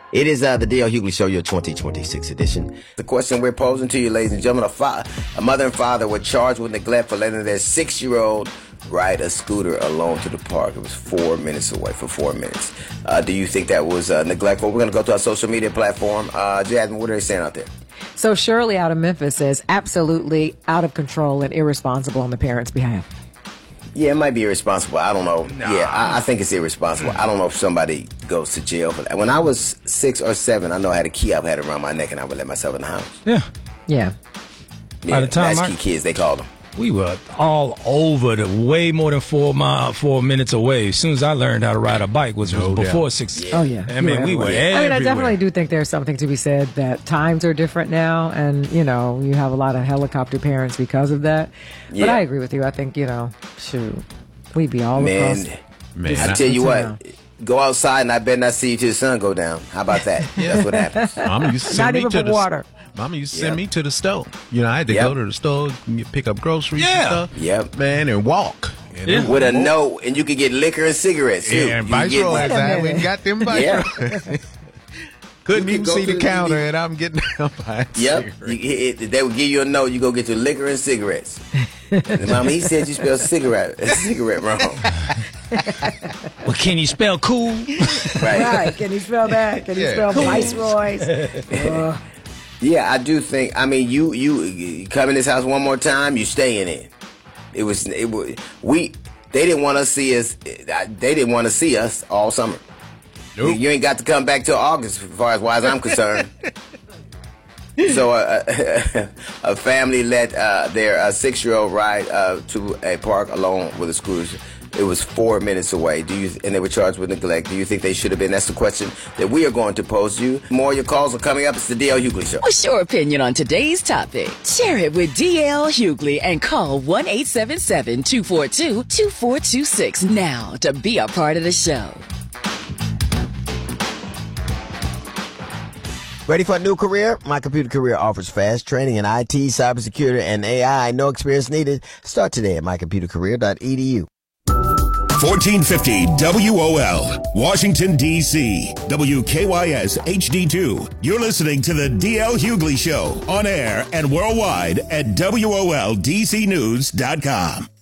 It is the D.L. Hughley Show, your 2026 edition. The question we're posing to you, ladies and gentlemen, a mother and father were charged with neglect for letting their 6-year-old ride a scooter alone to the park. It was 4 minutes away for 4 minutes. Do you think that was neglectful? We're going to go to our social media platform. Jasmine, what are they saying out there? So Shirley out of Memphis says absolutely out of control and irresponsible on the parents' behalf. Yeah, it might be irresponsible. I don't know. Nah. Yeah, I think it's irresponsible. I don't know if somebody goes to jail for that. When I was 6 or 7, I know I had a key I had around my neck and I would let myself in the house. Yeah. Yeah. By the time latchkey kids, they called them. We were all over way more than 4 minutes away. As soon as I learned how to ride a bike, which was before 6. Yeah. Oh, yeah. I mean, we were everywhere. I mean, I definitely do think there's something to be said that times are different now. And, you know, you have a lot of helicopter parents because of that. Yeah. But I agree with you. I think, you know, shoot, we'd be all across. Man, I tell you what. Go outside and I better not see you till the sun go down. How about that? That's what happens. Mama used to Not even for water. Mama used to send me to the store. You know, I had to go to the store, pick up groceries and stuff. Yep. Man, and walk. And with a note, and you could get liquor and cigarettes, too. Yeah, and Viceroy. I went and got them Viceroy. Couldn't even see the counter, and I'm getting them by they would give you a note. You go get your liquor and cigarettes. And Mama, he said you spelled cigarette wrong. Well, can you spell cool? Right. Can you spell that? Can you spell Viceroys? Yeah, I do think. I mean, you come in this house one more time, you stay in it. They didn't want to see us. They didn't want to see us all summer. Nope. You ain't got to come back till August, as far as I'm concerned. So a family let their 6-year-old ride to a park alone with a scooter. It was 4 minutes away. And they were charged with neglect. Do you think they should have been? That's the question that we are going to pose to you. More of your calls are coming up. It's the D.L. Hughley Show. What's your opinion on today's topic? Share it with D.L. Hughley and call 1-877-242-2426 now to be a part of the show. Ready for a new career? My Computer Career offers fast training in IT, cybersecurity, and AI. No experience needed. Start today at mycomputercareer.edu. 1450 WOL, Washington, D.C. WKYS HD2. You're listening to the D.L. Hughley Show on air and worldwide at WOLDCnews.com.